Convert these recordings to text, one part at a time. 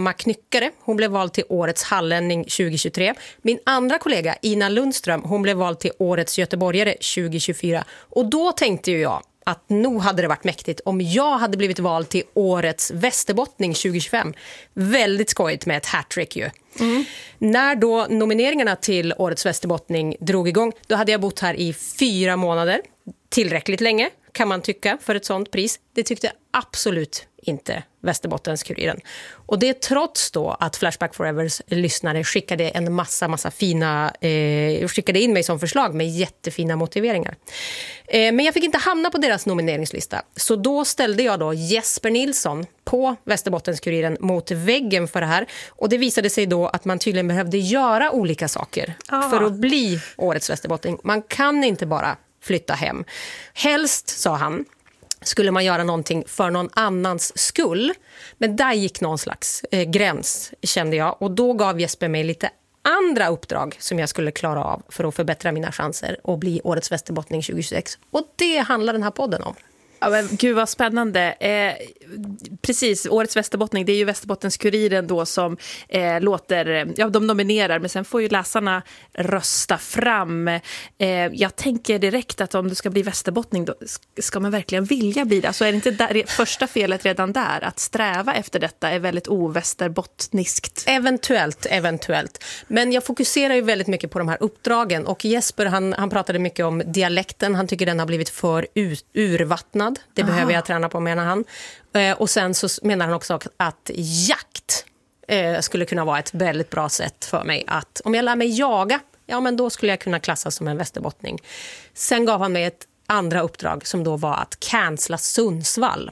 Macknyckare, hon blev vald till årets hallänning 2023. Min andra kollega Ina Lundström, hon blev vald till årets göteborgare 2024. Och då tänkte ju jag att nog hade det varit mäktigt om jag hade blivit vald till årets västerbottning 2025. Väldigt skojigt med ett hattrick ju. När då nomineringarna till årets västerbottning drog igång, då hade jag bott här i 4 månader. Tillräckligt länge kan man tycka för ett sånt pris. Det tyckte absolut inte Västerbottens-Kuriren. Och det är trots då att Flashback Forevers lyssnare skickade en massa fina, skickade in mig som förslag med jättefina motiveringar. Men jag fick inte hamna på deras nomineringslista. Så då ställde jag då Jesper Nilsson på Västerbottens-Kuriren mot väggen för det här. Och det visade sig då att man tydligen behövde göra olika saker för att bli årets västerbottning. Man kan inte bara flytta hem. Helst, sa han, skulle man göra någonting för någon annans skull. Men där gick någon slags gräns, kände jag. Och då gav Jesper mig lite andra uppdrag som jag skulle klara av för att förbättra mina chanser och bli årets västerbottning 2026. Och det handlar den här podden om. Ja, men gud vad spännande. Precis, årets västerbottning, det är ju Västerbottens-Kuriren då som låter, ja, de nominerar, men sen får ju läsarna rösta fram. Jag tänker direkt att om det ska bli västerbottning, då ska man verkligen vilja bli det. Alltså är det inte där, första felet redan där, att sträva efter detta är väldigt ovästerbottniskt? Eventuellt. Men jag fokuserar ju väldigt mycket på de här uppdragen, och Jesper han pratade mycket om dialekten. Han tycker den har blivit för urvattnad. Det behöver jag träna på, menar han. Och sen så menar han också att jakt skulle kunna vara ett väldigt bra sätt för mig. Att om jag lär mig jaga, ja men då skulle jag kunna klassas som en västerbottning. Sen gav han mig ett andra uppdrag som då var att cancella Sundsvall.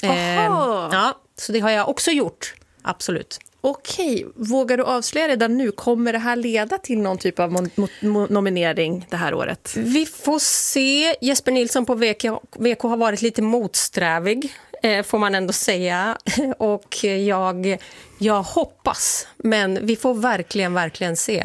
Ja, så det har jag också gjort, absolut. Okej, vågar du avslöja redan nu? Kommer det här leda till någon typ av nominering det här året? Vi får se. Jesper Nilsson på VK har varit lite motsträvig, får man ändå säga. Och jag hoppas, men vi får verkligen se.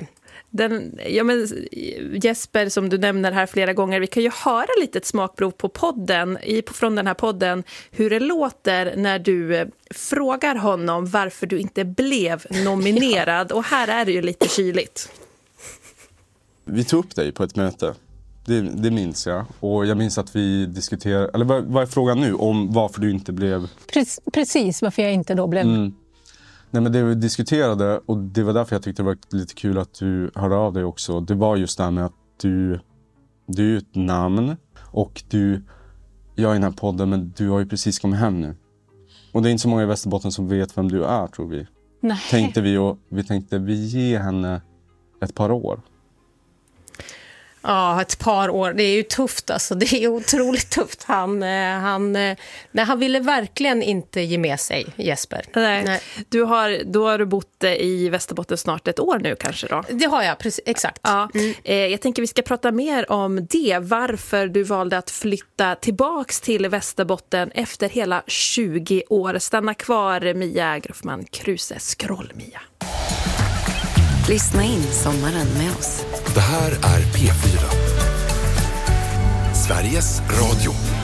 Jesper, som du nämner här flera gånger, vi kan ju höra lite ett smakprov på podden, från den här podden, hur det låter när du frågar honom varför du inte blev nominerad. Och här är det ju lite kyligt. Vi tog upp dig på ett möte. Det minns jag. Och jag minns att vi diskuterade, eller vad är frågan nu, om varför du inte blev... Precis, varför jag inte då blev... Nej, men det vi diskuterade, och det var därför jag tyckte det var lite kul att du hörde av dig också. Det var just det här med att du är ett namn, och jag är i den här podden, men du har ju precis kommit hem nu. Och det är inte så många i Västerbotten som vet vem du är, tror vi. Nej. Tänkte vi, och vi tänkte vi ger henne ett par år. Ja, ett par år. Det är ju tufft alltså. Det är otroligt tufft. Han ville verkligen inte ge med sig, Jesper. Nej. Då har du bott i Västerbotten snart ett år nu kanske då? Det har jag, precis, exakt. Ja. Jag tänker vi ska prata mer om det. Varför du valde att flytta tillbaks till Västerbotten efter hela 20 år. Stanna kvar, Mia Groffman Kruse. Skroll, Mia. Lyssna in sommaren med oss. Det här är P4. Sveriges Radio.